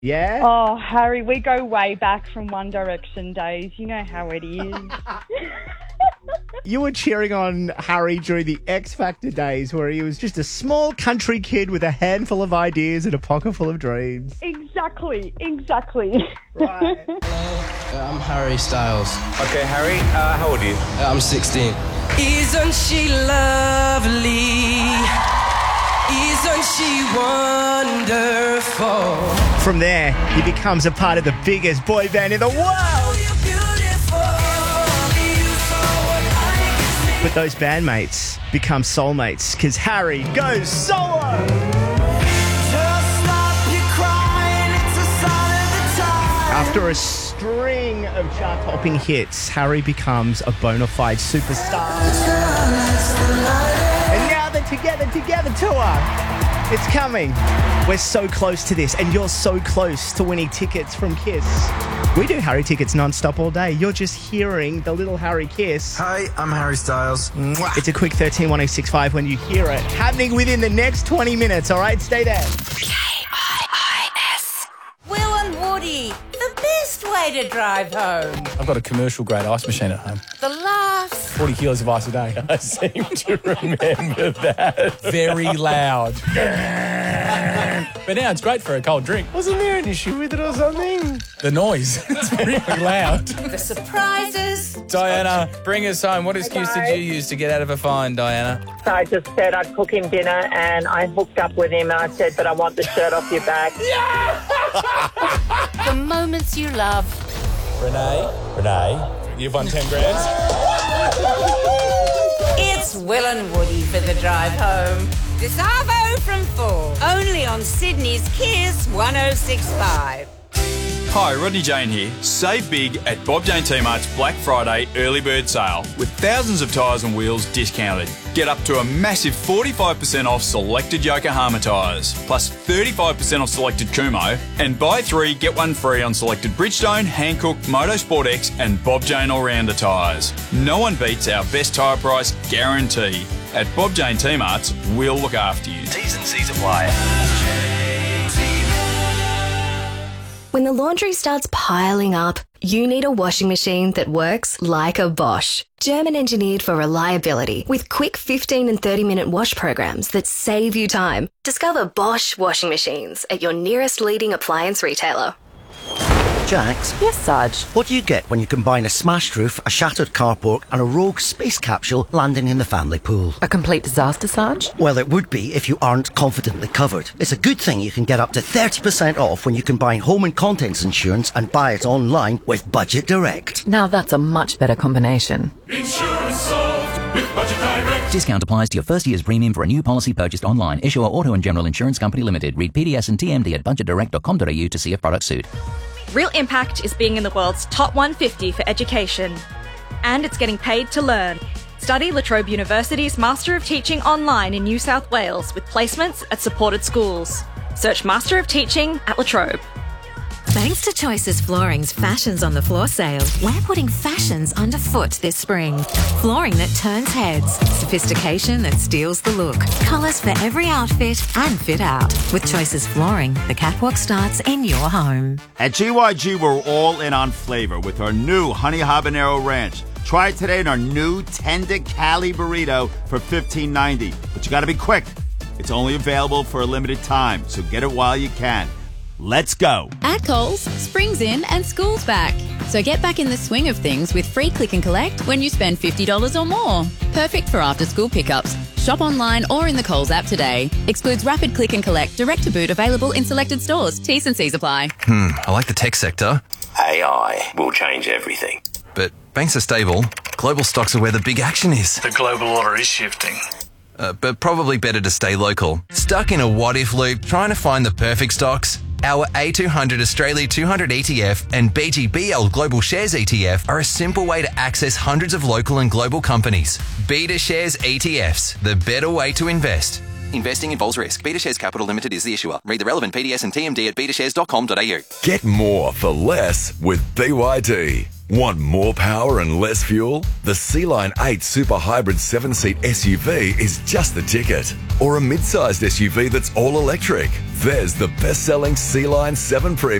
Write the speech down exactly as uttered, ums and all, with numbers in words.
Yeah? Oh, Harry, we go way back from One Direction days. You know how it is. You were cheering on Harry during the X Factor days where he was just a small country kid with a handful of ideas and a pocket full of dreams. Exactly, exactly. Right. Uh, I'm Harry Styles. Okay, Harry, uh, how old are you? Uh, I'm sixteen. Isn't she lovely? Isn't she wonderful? From there, he becomes a part of the biggest boy band in the world. But those bandmates become soulmates because Harry goes solo. After a string of chart-topping hits, Harry becomes a bona fide superstar. And now the Together Together tour, it's coming. We're so close to this, and you're so close to winning tickets from Kiss. We do Harry tickets non-stop all day. You're just hearing the little Harry kiss. Hi, I'm Harry Styles. Mwah. It's a quick thirteen one oh six five when you hear it. Happening within the next twenty minutes, all right? Stay there. K I I S. Will and Woody, the best way to drive home. I've got a commercial-grade ice machine at home. The laughs. forty kilos of ice a day. I seem to remember that. Very loud. But now it's great for a cold drink. Wasn't there an issue with it or something? The noise. It's really loud. The surprises. Diana, bring us home. What excuse did you use to get out of a fine, Diana? So I just said I'd cook him dinner and I hooked up with him and I said, but I want the shirt off your back. The moments you love. Renee? Renee? You've won ten grand? It's Will and Woody for the drive home. This Arvo from four. Only on Sydney's Kiss one oh six point five. Hi, Rodney Jane here. Save big at Bob Jane T-Mart's Black Friday early bird sale with thousands of tyres and wheels discounted. Get up to a massive forty-five percent off selected Yokohama tyres, plus thirty-five percent off selected Kumo, and buy three, get one free on selected Bridgestone, Hankook, Motorsport X and Bob Jane All-Rounder tyres. No one beats our best tyre price guarantee. At Bob Jane T-Mart's, we'll look after you. T's and C's apply. When the laundry starts piling up, you need a washing machine that works like a Bosch. German engineered for reliability with quick fifteen and thirty minute wash programs that save you time. Discover Bosch washing machines at your nearest leading appliance retailer. Jax? Yes, Sarge? What do you get when you combine a smashed roof, a shattered carport and a rogue space capsule landing in the family pool? A complete disaster, Sarge? Well, it would be if you aren't confidently covered. It's a good thing you can get up to thirty percent off when you combine home and contents insurance and buy it online with Budget Direct. Now that's a much better combination. Insurance solved with Budget Direct. Discount applies to your first year's premium for a new policy purchased online. Issuer Auto and General Insurance Company Limited. Read P D S and T M D at budget direct dot com dot a u to see if products suit. Real Impact is being in the world's top one hundred fifty for education. And it's getting paid to learn. Study La Trobe University's Master of Teaching online in New South Wales with placements at supported schools. Search Master of Teaching at La Trobe. Thanks to Choices Flooring's Fashions on the Floor sale, we're putting fashions underfoot this spring. Flooring that turns heads, sophistication that steals the look, colours for every outfit and fit out. With Choices Flooring, the catwalk starts in your home. At G Y G, we're all in on flavor with our new Honey Habanero Ranch. Try it today in our new Tender Cali Burrito for fifteen ninety. But you gotta be quick. It's only available for a limited time, so get it while you can. Let's go. At Coles, spring's in and school's back. So get back in the swing of things with free click and collect when you spend fifty dollars or more. Perfect for after school pickups. Shop online or in the Coles app today. Excludes rapid click and collect, direct to boot, available in selected stores. T's and C's apply. Hmm, I like the tech sector. A I will change everything. But banks are stable. Global stocks are where the big action is. The global order is shifting. Uh, but probably better to stay local. Stuck in a what-if loop trying to find the perfect stocks? Our A two hundred Australia two hundred E T F and B G B L Global Shares E T F are a simple way to access hundreds of local and global companies. Beta Shares E T Fs, the better way to invest. Investing involves risk. Beta Shares Capital Limited is the issuer. Read the relevant P D S and T M D at beta shares dot com dot a u. Get more for less with B Y D. Want more power and less fuel? The Sea-Line eight Super Hybrid seven-seat S U V is just the ticket. Or a mid-sized S U V that's all electric. There's the best-selling Sea-Line seven Premium.